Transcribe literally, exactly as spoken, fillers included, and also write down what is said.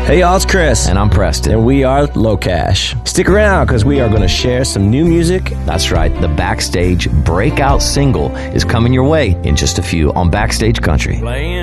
Hey y'all, it's Chris. And I'm Preston. And we are Low Cash. Stick around because we are going to share some new music. That's right. The Backstage breakout single is coming your way in just a few on Backstage Country. Playing